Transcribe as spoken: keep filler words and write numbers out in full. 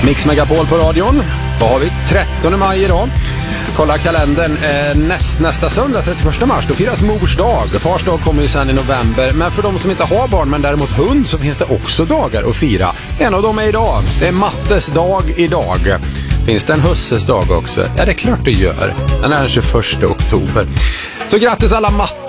Mix Megapol på radion. Vad har vi? trettonde maj idag. Kolla kalendern. Eh, näst, nästa söndag, trettioförsta mars, då firas mors dag. Fars dag kommer ju sen i november. Men för de som inte har barn men däremot hund så finns det också dagar att fira. En av dem är idag. Det är Mattes dag idag. Finns det en husses dag också? Ja, det är klart det gör. Den är den tjugoförsta oktober. Så grattis alla matte